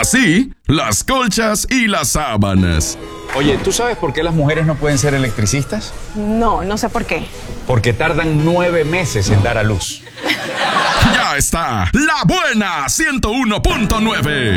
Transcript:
sí, las colchas y las sábanas. Oye, ¿tú sabes por qué las mujeres no pueden ser electricistas? No, no sé por qué. Porque tardan 9 meses en dar a luz. Ya está, La Buena 101.9.